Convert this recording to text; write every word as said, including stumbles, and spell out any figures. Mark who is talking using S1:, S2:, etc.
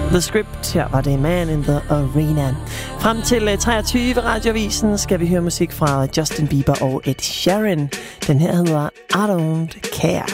S1: The Script. Her var det Man in the Arena. Frem til treogtyve Radioavisen skal vi høre musik fra Justin Bieber og Ed Sheeran. Den her hedder I Don't Care.